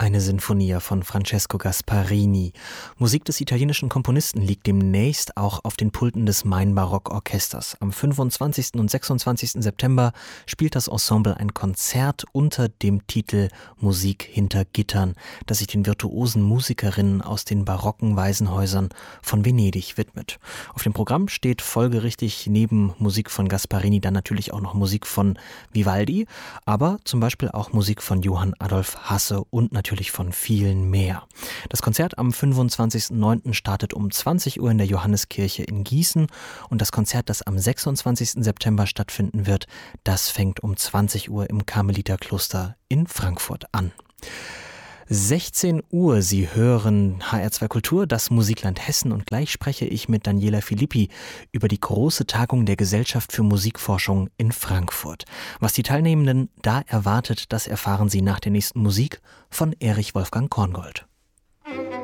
Eine Sinfonia von Francesco Gasparini. Musik des italienischen Komponisten liegt demnächst auch auf den Pulten des Main-Barock-Orchesters. Am 25. und 26. September spielt das Ensemble ein Konzert unter dem Titel Musik hinter Gittern, das sich den virtuosen Musikerinnen aus den barocken Waisenhäusern von Venedig widmet. Auf dem Programm steht folgerichtig neben Musik von Gasparini dann natürlich auch noch Musik von Vivaldi, aber zum Beispiel auch Musik von Johann Adolf Hasse und natürlich von vielen mehr. Das Konzert am 25.09. startet um 20 Uhr in der Johanneskirche in Gießen und das Konzert, das am 26. September stattfinden wird, das fängt um 20 Uhr im Karmeliterkloster in Frankfurt an. 16 Uhr, Sie hören HR2 Kultur, das Musikland Hessen, und gleich spreche ich mit Daniela Filippi über die große Tagung der Gesellschaft für Musikforschung in Frankfurt. Was die Teilnehmenden da erwartet, das erfahren Sie nach der nächsten Musik von Erich Wolfgang Korngold.